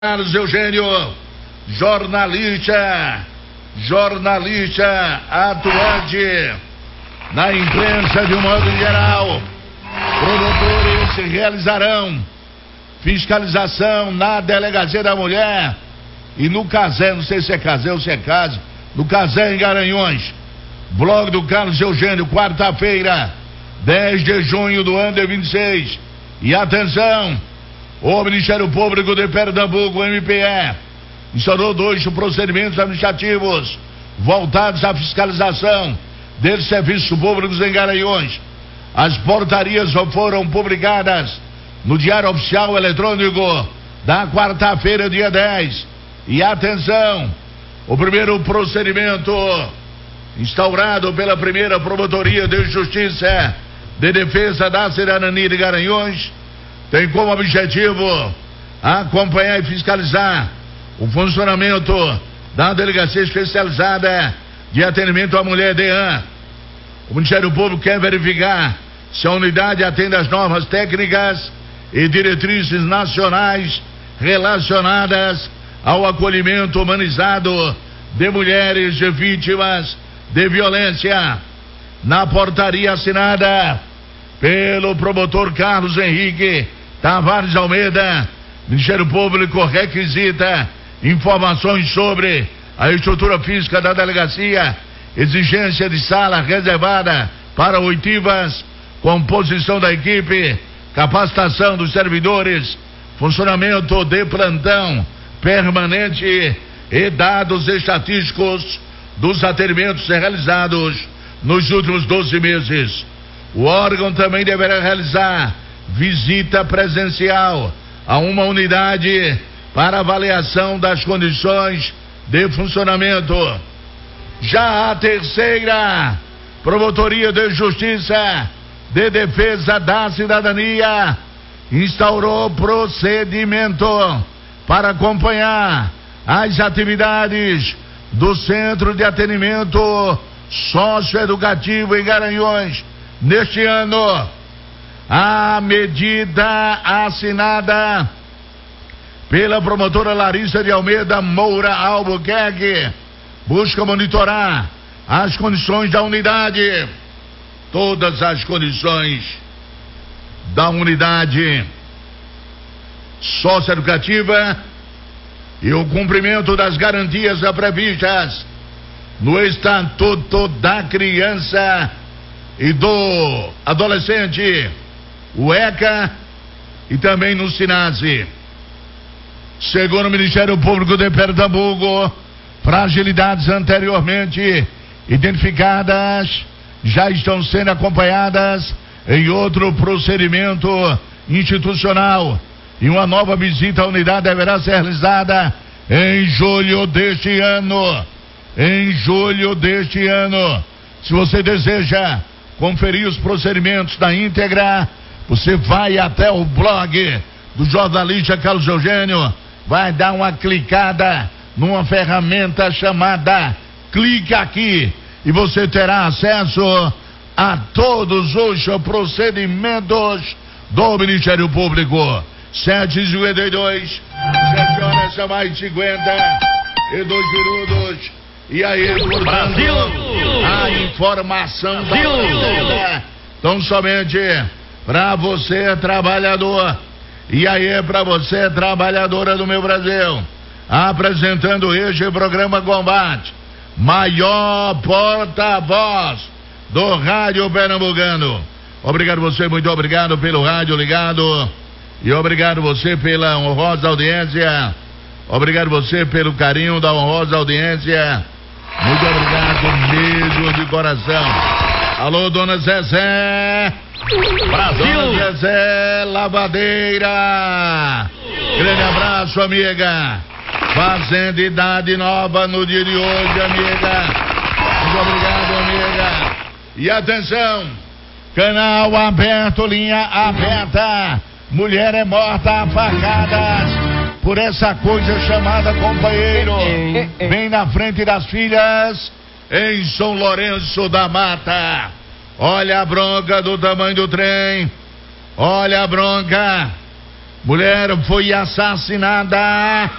Carlos Eugênio, jornalista atuante na imprensa de um modo geral. Promotores realizarão fiscalização na Delegacia da Mulher e no Casé, não sei se é Casé ou se é Casa, no Casé em Garanhuns. Blog do Carlos Eugênio, quarta-feira, 10 de junho do ano de 26. E atenção, o Ministério Público de Pernambuco, o MPE, instaurou 2 procedimentos administrativos voltados à fiscalização de serviços públicos em Garanhuns. As portarias foram publicadas no Diário Oficial Eletrônico da quarta-feira, dia 10. E atenção, o primeiro procedimento instaurado pela primeira Promotoria de Justiça de Defesa da Cidadania de Garanhuns tem como objetivo acompanhar e fiscalizar o funcionamento da Delegacia Especializada de Atendimento à Mulher, DEAN. O Ministério Público quer verificar se a unidade atende às normas técnicas e diretrizes nacionais relacionadas ao acolhimento humanizado de mulheres e vítimas de violência. Na portaria assinada pelo promotor Carlos Henrique Tavares Almeida, Ministério Público requisita informações sobre a estrutura física da delegacia, exigência de sala reservada para oitivas, composição da equipe, capacitação dos servidores, funcionamento de plantão permanente e dados estatísticos dos atendimentos realizados nos últimos 12 meses. O órgão também deverá realizar visita presencial a uma unidade para avaliação das condições de funcionamento. Já a terceira Promotoria de Justiça de Defesa da Cidadania instaurou procedimento para acompanhar as atividades do Centro de Atendimento Socioeducativo em Garanhuns neste ano. A medida assinada pela promotora Larissa de Almeida Moura Albuquerque busca monitorar as condições da unidade, todas as condições da unidade socioeducativa e o cumprimento das garantias previstas no Estatuto da Criança e do Adolescente, o ECA, e também no SINASE. Segundo o Ministério Público de Pernambuco, fragilidades anteriormente identificadas já estão sendo acompanhadas em outro procedimento institucional, e uma nova visita à unidade deverá ser realizada em julho deste ano. Se você deseja conferir os procedimentos na íntegra, você vai até o blog do jornalista Carlos Eugênio, vai dar uma clicada numa ferramenta chamada Clica Aqui e você terá acesso a todos os procedimentos do Ministério Público. 7h52, 7 horas a mais 52 minutos. E aí, portanto, a informação da tão somente para você, trabalhador. E aí, para você, trabalhadora do meu Brasil, apresentando este programa Combate, maior porta-voz do rádio pernambucano. Obrigado você, muito obrigado pelo rádio ligado, e obrigado você pela honrosa audiência, obrigado você pelo carinho da honrosa audiência, muito obrigado mesmo de coração. Alô, dona Zezé, Brasil, dona Zezé Lavadeira, grande abraço, amiga, fazendo idade nova no dia de hoje, amiga, muito obrigado, amiga. E atenção, canal aberto, linha aberta, mulher é morta a facadas por essa coisa chamada companheiro, bem na frente das filhas, em São Lourenço da Mata. Olha a bronca do tamanho do trem, olha a bronca. Mulher foi assassinada